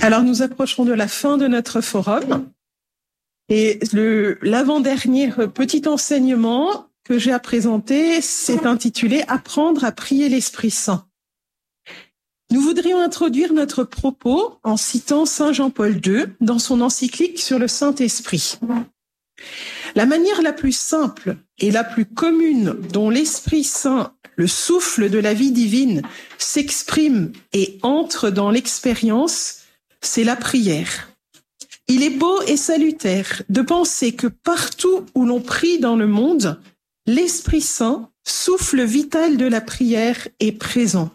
Alors, nous approchons de la fin de notre forum. Et l'avant-dernier petit enseignement que j'ai à présenter, c'est intitulé « Apprendre à prier l'Esprit Saint ». Nous voudrions introduire notre propos en citant Saint Jean-Paul II dans son encyclique sur le Saint-Esprit. La manière la plus simple et la plus commune dont l'Esprit Saint, le souffle de la vie divine, s'exprime et entre dans l'expérience, c'est la prière. Il est beau et salutaire de penser que partout où l'on prie dans le monde, l'Esprit Saint, souffle vital de la prière, est présent.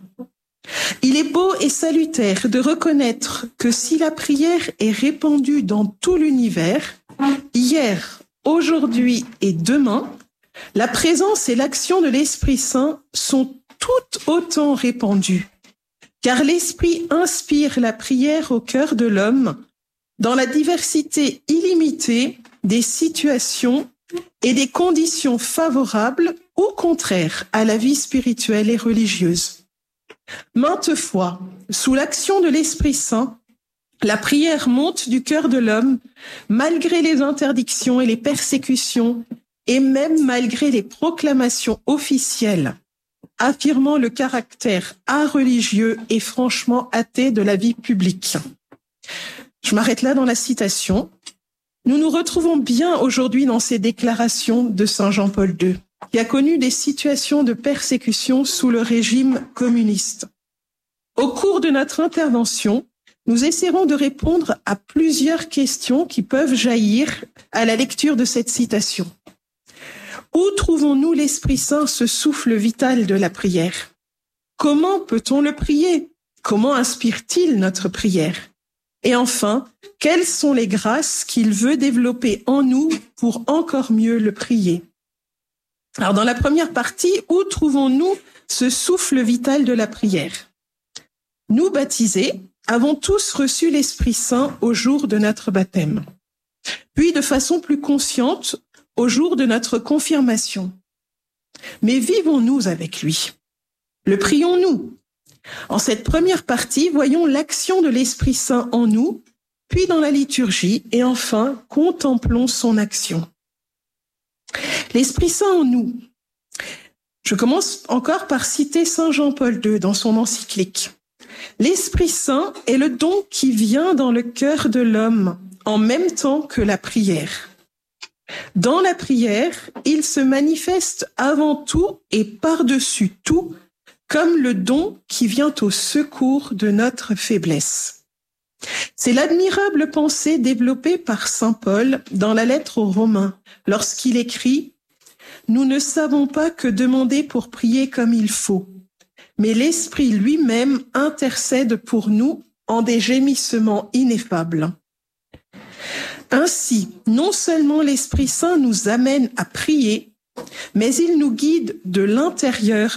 Il est beau et salutaire de reconnaître que si la prière est répandue dans tout l'univers, hier, aujourd'hui et demain, la présence et l'action de l'Esprit Saint sont toutes autant répandues. Car l'Esprit inspire la prière au cœur de l'homme dans la diversité illimitée des situations et des conditions favorables ou contraires à la vie spirituelle et religieuse. Maintes fois, sous l'action de l'Esprit Saint, la prière monte du cœur de l'homme, malgré les interdictions et les persécutions, et même malgré les proclamations officielles, affirmant le caractère areligieux et franchement athée de la vie publique. Je m'arrête là dans la citation. Nous nous retrouvons bien aujourd'hui dans ces déclarations de Saint Jean-Paul II, qui a connu des situations de persécution sous le régime communiste. Au cours de notre intervention, nous essaierons de répondre à plusieurs questions qui peuvent jaillir à la lecture de cette citation. Où trouvons-nous l'Esprit Saint, ce souffle vital de la prière? Comment peut-on le prier? Comment inspire-t-il notre prière? Et enfin, quelles sont les grâces qu'il veut développer en nous pour encore mieux le prier? Alors, dans la première partie, où trouvons-nous ce souffle vital de la prière? Nous, baptisés, avons tous reçu l'Esprit Saint au jour de notre baptême, puis de façon plus consciente au jour de notre confirmation. Mais vivons-nous avec lui? Le prions-nous? En cette première partie, voyons l'action de l'Esprit Saint en nous, puis dans la liturgie, et enfin, contemplons son action. L'Esprit Saint en nous. Je commence encore par citer Saint Jean-Paul II dans son encyclique. L'Esprit Saint est le don qui vient dans le cœur de l'homme en même temps que la prière. Dans la prière, il se manifeste avant tout et par-dessus tout comme le don qui vient au secours de notre faiblesse. C'est l'admirable pensée développée par saint Paul dans la lettre aux Romains, lorsqu'il écrit « Nous ne savons pas que demander pour prier comme il faut, mais l'Esprit lui-même intercède pour nous en des gémissements ineffables. » Ainsi, non seulement l'Esprit Saint nous amène à prier, mais il nous guide de l'intérieur